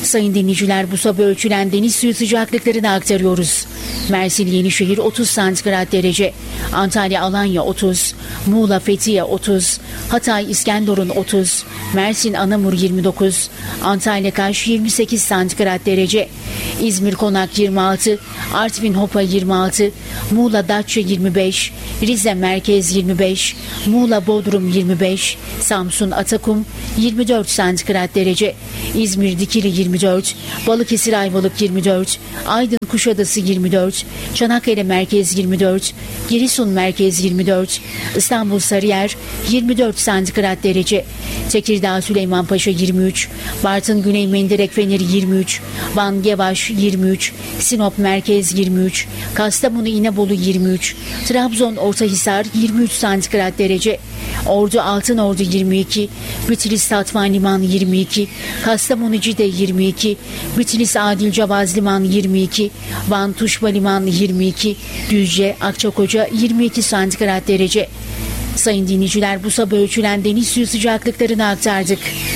Sayın dinleyiciler, bu sabah ölçülen deniz suyu sıcaklıklarını aktarıyoruz. Mersin Yenişehir 30 santigrat derece, Antalya Alanya 30, Muğla Fethiye 30, Hatay İskenderun 30, Mersin Anamur 29, Antalya Kaş 28 santigrat derece, İzmir Konak 26, Artvin Hopa 26, Muğla Datça 25, Rize Merkez 25, Muğla Bodrum 25, Samsun Atakum 24 santigrat derece, İzmir Dikili 24, Balıkesir Ayvalık 24, Aydın Kuşadası 24, Çanakkale Merkez 24, Giresun Merkez 24, İstanbul Sarıyer 24 santigrat derece, Tekirdağ Süleymanpaşa 23, Bartın Güney Mendirek Feneri 23, Van Gevaş 23, Sinop Merkez 23, Kastamonu İnebolu 23, Trabzon Ortahisar 23 santigrat derece, Ordu Altınordu 22, Bitlis Tatvan Liman 22, Kastamonu Cide 22, Bitlis Adil Cavaz Liman 22, Van Tuşba Liman 22, Düzce Akçakoca 22 santigrat derece. Sayın dinleyiciler, bu sabah ölçülen deniz suyu sıcaklıklarını aktardık.